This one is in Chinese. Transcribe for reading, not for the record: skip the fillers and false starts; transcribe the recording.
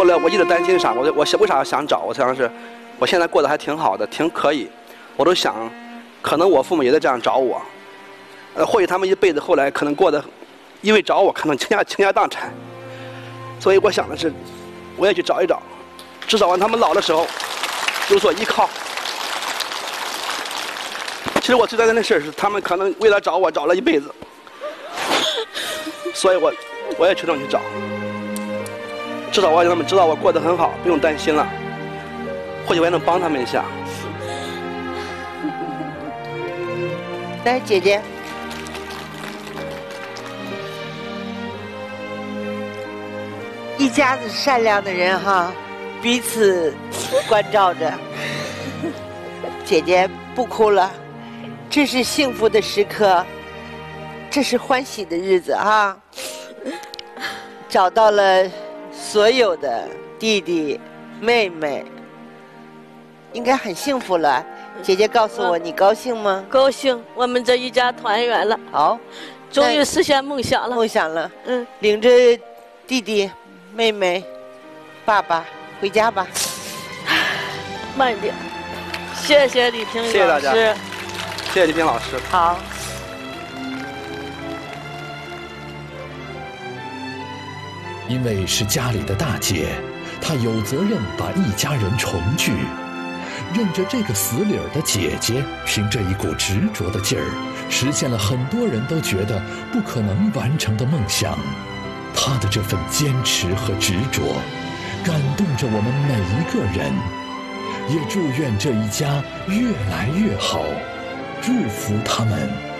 后来我一直担心啥，我为啥想找？我想是，我现在过得还挺好的，挺可以。我都想，可能我父母也在这样找我，或许他们一辈子后来可能过得，因为找我可能倾家荡产。所以我想的是，我也去找一找，至少让他们老的时候有所依靠。其实我最担心的事是，他们可能为了找我找了一辈子，所以我也主动去找。至少我让他们知道我过得很好，不用担心了。或许我也能帮他们一下。 来，姐姐，一家子善良的人哈，彼此关照着。姐姐不哭了，这是幸福的时刻，这是欢喜的日子哈。找到了所有的弟弟妹妹，应该很幸福了。姐姐告诉我，你高兴吗？ 高兴，我们这一家团圆了。 好， 终于实现梦想了。 梦想了。 嗯， 领着弟弟妹妹爸爸回家吧。 慢点。谢谢李平老师。 谢谢大家。谢谢李平老师。 好。 因为是家里的大姐，她有责任把一家人重聚。认着这个死理儿的姐姐，凭这一股执着的劲儿，实现了很多人都觉得不可能完成的梦想。她的这份坚持和执着，感动着我们每一个人。也祝愿这一家越来越好，祝福他们